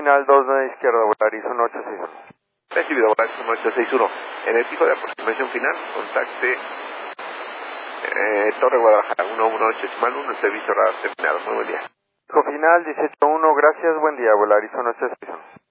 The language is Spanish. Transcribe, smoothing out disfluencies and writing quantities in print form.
final 29 izquierda, Volaris 1861. Recibido, Volaris 1861. En el pico de aproximación final, contacte Torre Guadalajara 118.1, el servicio radar terminado. Muy buen día. Pico final 18.1, gracias, buen día, Volaris 1861.